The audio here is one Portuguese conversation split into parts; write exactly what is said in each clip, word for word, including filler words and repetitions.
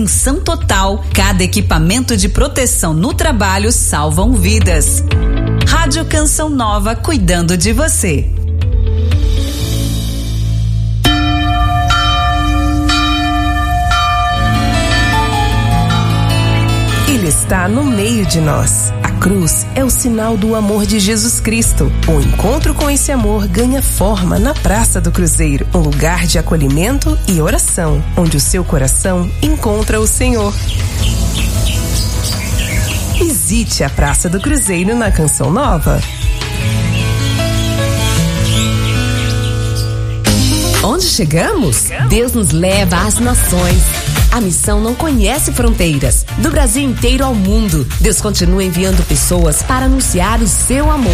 Atenção total, cada equipamento de proteção no trabalho salvam vidas. Rádio Canção Nova, cuidando de você. Ele está no meio de nós. A cruz é o sinal do amor de Jesus Cristo. O encontro com esse amor ganha forma na Praça do Cruzeiro, um lugar de acolhimento e oração, onde o seu coração encontra o Senhor. Visite a Praça do Cruzeiro na Canção Nova. Onde chegamos? Deus nos leva às nações. A missão não conhece fronteiras. Do Brasil inteiro ao mundo, Deus continua enviando pessoas para anunciar o seu amor.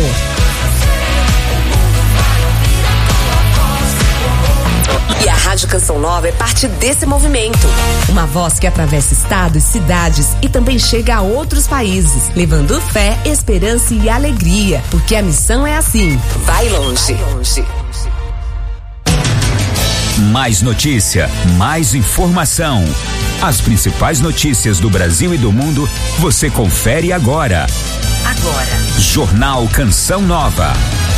E a Rádio Canção Nova é parte desse movimento. Uma voz que atravessa estados, cidades e também chega a outros países, levando fé, esperança e alegria. Porque a missão é assim: vai longe. Vai longe. Mais notícia, mais informação. As principais notícias do Brasil e do mundo, você confere agora. Agora. Jornal Canção Nova.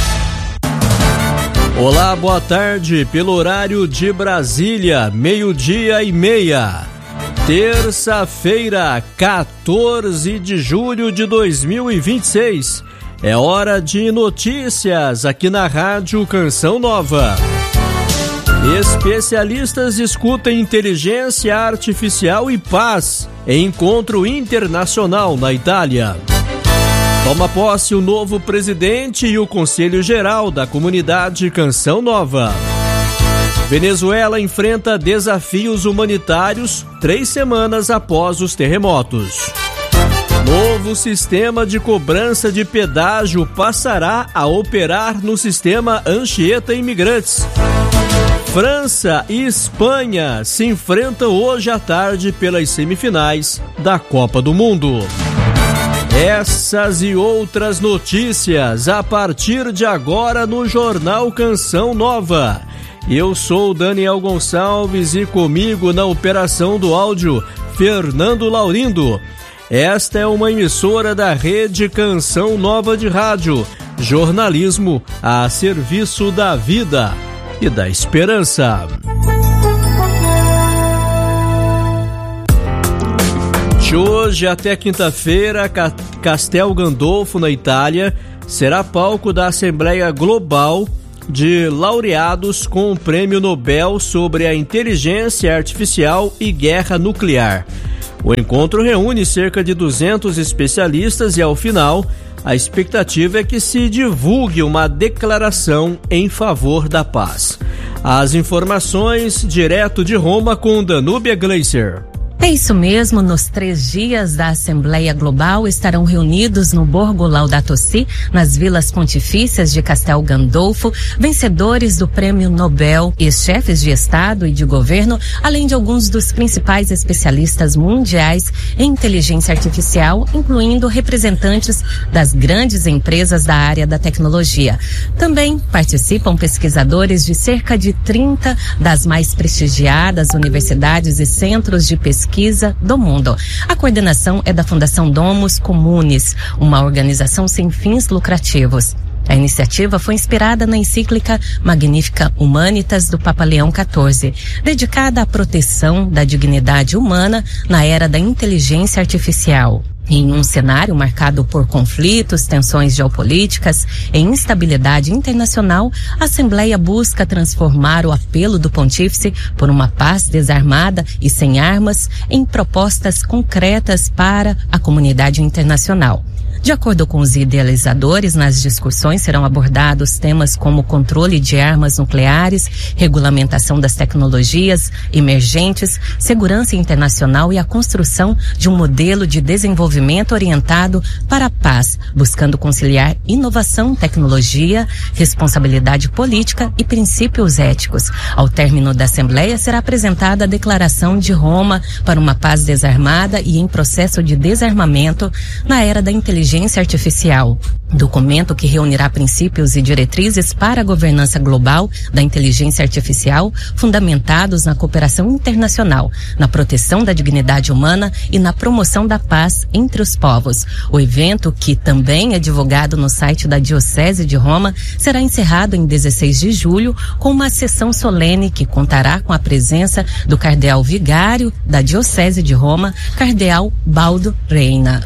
Olá, boa tarde. Pelo horário de Brasília, meio-dia e meia. Terça-feira, quatorze de julho de dois mil e vinte e seis. É hora de notícias aqui na Rádio Canção Nova. Especialistas discutem inteligência artificial e paz em encontro internacional na Itália. Toma posse o novo presidente e o Conselho Geral da Comunidade Canção Nova. Venezuela enfrenta desafios humanitários três semanas após os terremotos. Novo sistema de cobrança de pedágio passará a operar no sistema Anchieta Imigrantes. França e Espanha se enfrentam hoje à tarde pelas semifinais da Copa do Mundo. Essas e outras notícias a partir de agora no Jornal Canção Nova. Eu sou Daniel Gonçalves e comigo na operação do áudio, Fernando Laurindo. Esta é uma emissora da Rede Canção Nova de Rádio, jornalismo a serviço da vida e da esperança. De hoje até quinta-feira, Castel Gandolfo, na Itália, será palco da Assembleia Global de Laureados com o Prêmio Nobel sobre a Inteligência Artificial e Guerra Nuclear. O encontro reúne cerca de duzentos especialistas e, ao final, a expectativa é que se divulgue uma declaração em favor da paz. As informações direto de Roma com Danúbia Gleiser. É isso mesmo, nos três dias da Assembleia Global estarão reunidos no Borgo Laudato Si, nas vilas pontifícias de Castel Gandolfo, vencedores do Prêmio Nobel e chefes de Estado e de governo, além de alguns dos principais especialistas mundiais em inteligência artificial, incluindo representantes das grandes empresas da área da tecnologia. Também participam pesquisadores de cerca de trinta das mais prestigiadas universidades e centros de pesquisa do mundo. A coordenação é da Fundação Domus Comunis, uma organização sem fins lucrativos. A iniciativa foi inspirada na encíclica Magnificat Humanitas do Papa Leão quatorze, dedicada à proteção da dignidade humana na era da inteligência artificial. Em um cenário marcado por conflitos, tensões geopolíticas e instabilidade internacional, a Assembleia busca transformar o apelo do Pontífice por uma paz desarmada e sem armas em propostas concretas para a comunidade internacional. De acordo com os idealizadores, nas discussões serão abordados temas como controle de armas nucleares, regulamentação das tecnologias emergentes, segurança internacional e a construção de um modelo de desenvolvimento orientado para a paz, buscando conciliar inovação, tecnologia, responsabilidade política e princípios éticos. Ao término da Assembleia será apresentada a Declaração de Roma para uma paz desarmada e em processo de desarmamento na era da inteligência inteligência artificial. Documento que reunirá princípios e diretrizes para a governança global da inteligência artificial, fundamentados na cooperação internacional, na proteção da dignidade humana e na promoção da paz entre os povos. O evento, que também é divulgado no site da Diocese de Roma, será encerrado em dezesseis de julho com uma sessão solene que contará com a presença do cardeal vigário da Diocese de Roma, cardeal Baldo Reina.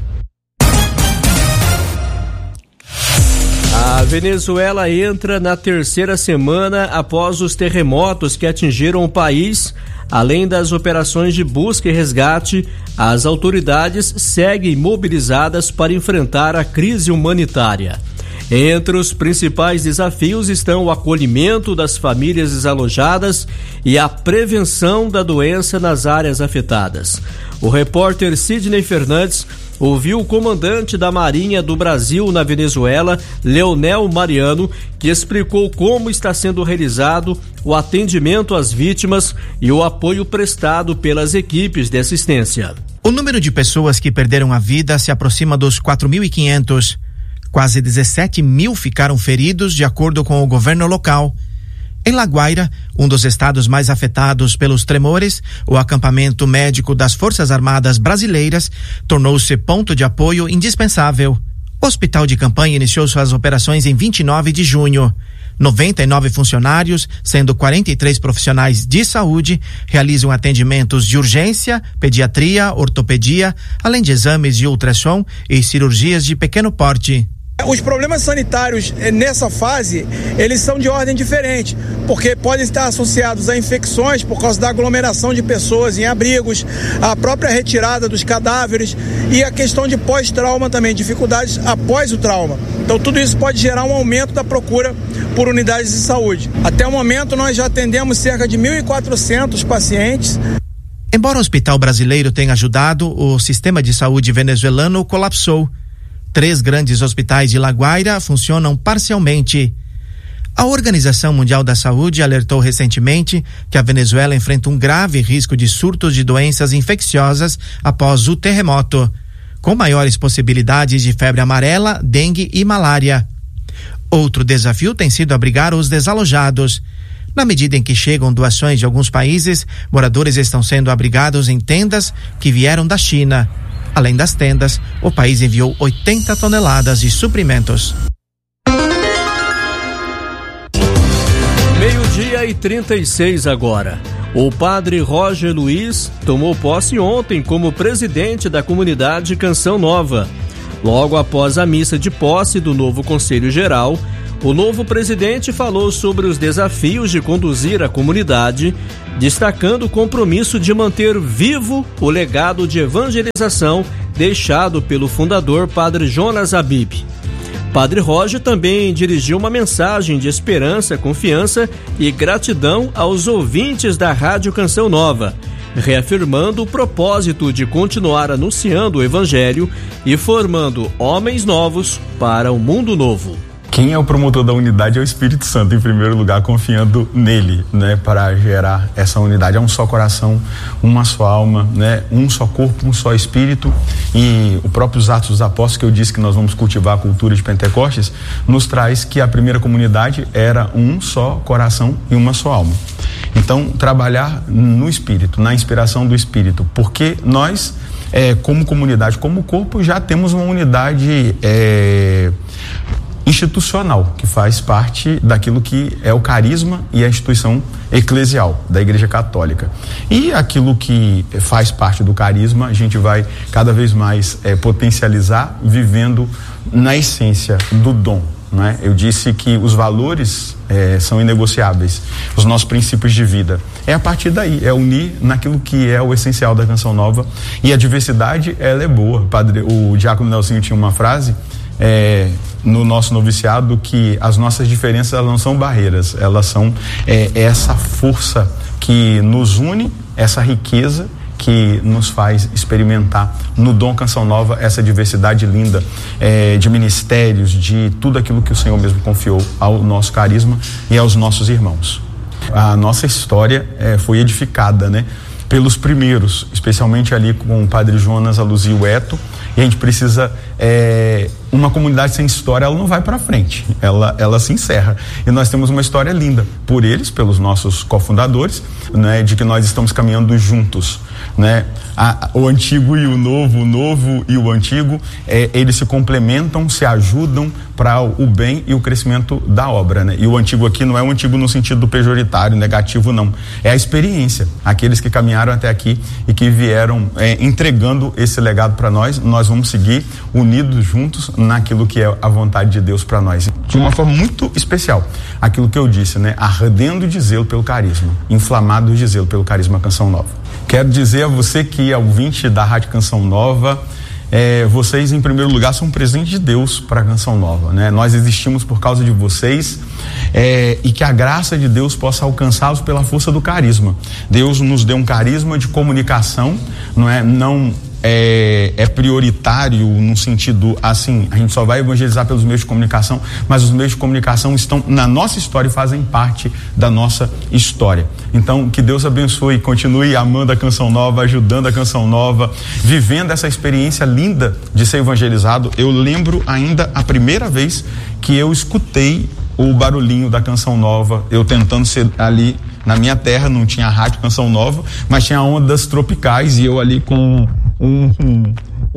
A Venezuela entra na terceira semana após os terremotos que atingiram o país. Além das operações de busca e resgate, as autoridades seguem mobilizadas para enfrentar a crise humanitária. Entre os principais desafios estão o acolhimento das famílias desalojadas e a prevenção da doença nas áreas afetadas. O repórter Sidney Fernandes ouviu o comandante da Marinha do Brasil na Venezuela, Leonel Mariano, que explicou como está sendo realizado o atendimento às vítimas e o apoio prestado pelas equipes de assistência. O número de pessoas que perderam a vida se aproxima dos quatro mil e quinhentos. Quase dezessete mil ficaram feridos, de acordo com o governo local. Em La Guaira, um dos estados mais afetados pelos tremores, o acampamento médico das Forças Armadas Brasileiras tornou-se ponto de apoio indispensável. O hospital de campanha iniciou suas operações em vinte e nove de junho. noventa e nove funcionários, sendo quarenta e três profissionais de saúde, realizam atendimentos de urgência, pediatria, ortopedia, além de exames de ultrassom e cirurgias de pequeno porte. Os problemas sanitários nessa fase, eles são de ordem diferente, porque podem estar associados a infecções por causa da aglomeração de pessoas em abrigos, a própria retirada dos cadáveres e a questão de pós-trauma também, dificuldades após o trauma. Então tudo isso pode gerar um aumento da procura por unidades de saúde. Até o momento nós já atendemos cerca de mil e quatrocentos pacientes. Embora o hospital brasileiro tenha ajudado, o sistema de saúde venezuelano colapsou. Três grandes hospitais de La Guaira funcionam parcialmente. A Organização Mundial da Saúde alertou recentemente que a Venezuela enfrenta um grave risco de surtos de doenças infecciosas após o terremoto, com maiores possibilidades de febre amarela, dengue e malária. Outro desafio tem sido abrigar os desalojados. Na medida em que chegam doações de alguns países, moradores estão sendo abrigados em tendas que vieram da China. Além das tendas, o país enviou oitenta toneladas de suprimentos. Meio-dia e trinta e seis agora. O padre Roger Luiz tomou posse ontem como presidente da comunidade Canção Nova. Logo após a missa de posse do novo Conselho Geral, o novo presidente falou sobre os desafios de conduzir a comunidade, destacando o compromisso de manter vivo o legado de evangelização deixado pelo fundador Padre Jonas Habib. Padre Roger também dirigiu uma mensagem de esperança, confiança e gratidão aos ouvintes da Rádio Canção Nova, reafirmando o propósito de continuar anunciando o Evangelho e formando homens novos para um mundo novo. Quem é o promotor da unidade é o Espírito Santo, em primeiro lugar, confiando nele, né, para gerar essa unidade. É um só coração, uma só alma, né, um só corpo, um só espírito. E o próprio Atos dos Apóstolos, que eu disse que nós vamos cultivar a cultura de Pentecostes, nos traz que a primeira comunidade era um só coração e uma só alma. Então, trabalhar no Espírito, na inspiração do Espírito, porque nós, é, como comunidade, como corpo, já temos uma unidade é, institucional, que faz parte daquilo que é o carisma e a instituição eclesial da Igreja Católica. E aquilo que faz parte do carisma, a gente vai cada vez mais é, potencializar, vivendo na essência do dom. Né? Eu disse que os valores é, são inegociáveis, os nossos princípios de vida. É a partir daí, é unir naquilo que é o essencial da Canção Nova. E a diversidade, ela é boa. Padre, o diácono Nelsinho tinha uma frase é, no nosso noviciado, que as nossas diferenças, elas não são barreiras, elas são é, essa força que nos une, essa riqueza que nos faz experimentar no Dom Canção Nova essa diversidade linda é, de ministérios, de tudo aquilo que o Senhor mesmo confiou ao nosso carisma e aos nossos irmãos. A nossa história é, foi edificada, né, pelos primeiros, especialmente ali com o Padre Jonas, a Luzia e o Eto, E a gente precisa, é, uma comunidade sem história, ela não vai para frente, ela, ela se encerra. E nós temos uma história linda, por eles, pelos nossos cofundadores, né, de que nós estamos caminhando juntos, né? A, o antigo e o novo, o novo e o antigo, é, eles se complementam, se ajudam para o bem e o crescimento da obra, né? E o antigo aqui não é o antigo no sentido pejoritário, negativo, não. É a experiência, aqueles que caminharam até aqui e que vieram é, entregando esse legado para nós. Nós vamos seguir unidos juntos naquilo que é a vontade de Deus para nós, de uma forma muito especial. Aquilo que eu disse, né? Ardendo de zelo pelo carisma, inflamado de zelo pelo carisma Canção Nova. Quero dizer a você que é ouvinte da Rádio Canção Nova, é, vocês em primeiro lugar são um presente de Deus para a Canção Nova, né? Nós existimos por causa de vocês, é, e que a graça de Deus possa alcançá-los pela força do carisma. Deus nos deu um carisma de comunicação, não é? Não É, é prioritário no sentido assim, a gente só vai evangelizar pelos meios de comunicação, mas os meios de comunicação estão na nossa história e fazem parte da nossa história. Então, que Deus abençoe, continue amando a Canção Nova, ajudando a Canção Nova, vivendo essa experiência linda de ser evangelizado. Eu lembro ainda a primeira vez que eu escutei o barulhinho da Canção Nova, eu tentando ser ali na minha terra, não tinha rádio Canção Nova, mas tinha ondas tropicais e eu ali com um, um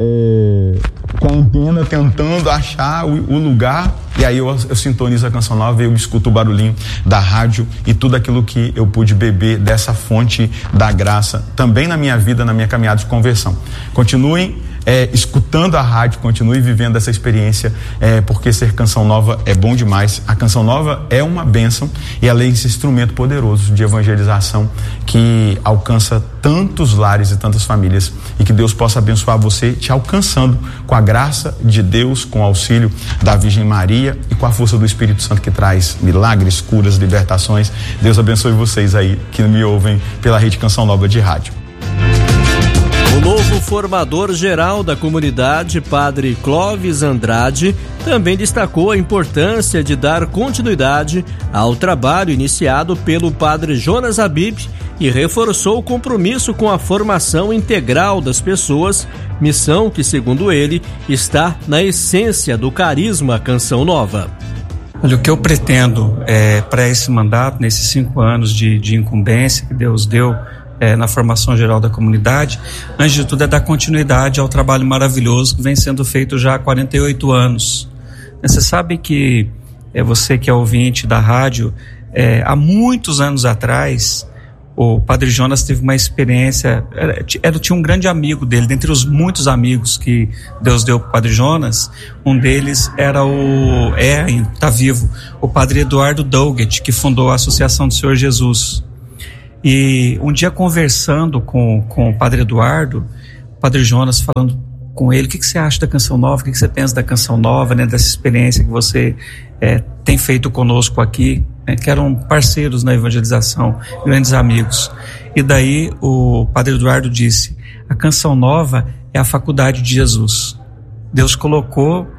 é, com a antena tentando achar o, o lugar, e aí eu, eu sintonizo a Canção Nova e eu escuto o barulhinho da rádio e tudo aquilo que eu pude beber dessa fonte da graça também na minha vida, na minha caminhada de conversão. Continuem É, escutando a rádio, continue vivendo essa experiência, é, porque ser Canção Nova é bom demais. A Canção Nova é uma bênção e ela é esse instrumento poderoso de evangelização que alcança tantos lares e tantas famílias, e que Deus possa abençoar você, te alcançando com a graça de Deus, com o auxílio da Virgem Maria e com a força do Espírito Santo que traz milagres, curas, libertações. Deus abençoe vocês aí que me ouvem pela Rede Canção Nova de rádio. O novo formador geral da comunidade, Padre Clóvis Andrade, também destacou a importância de dar continuidade ao trabalho iniciado pelo Padre Jonas Habib e reforçou o compromisso com a formação integral das pessoas, missão que, segundo ele, está na essência do carisma Canção Nova. Olha, o que eu pretendo é, para esse mandato, nesses cinco anos de, de incumbência que Deus deu É, na formação geral da comunidade, antes de tudo é dar continuidade ao trabalho maravilhoso que vem sendo feito já há quarenta e oito anos. Você sabe que é, você que é ouvinte da rádio, é, há muitos anos atrás, o Padre Jonas teve uma experiência, era, era, tinha um grande amigo dele, dentre os muitos amigos que Deus deu para o Padre Jonas, um deles era o, é, está vivo, o Padre Eduardo Douget, que fundou a Associação do Senhor Jesus. E um dia conversando com, com o Padre Eduardo, o Padre Jonas falando com ele, o que, que você acha da Canção Nova, o que, que você pensa da Canção Nova, né, dessa experiência que você é, tem feito conosco aqui, né, que eram parceiros na evangelização, grandes amigos. E daí o Padre Eduardo disse, a Canção Nova é a faculdade de Jesus. Deus colocou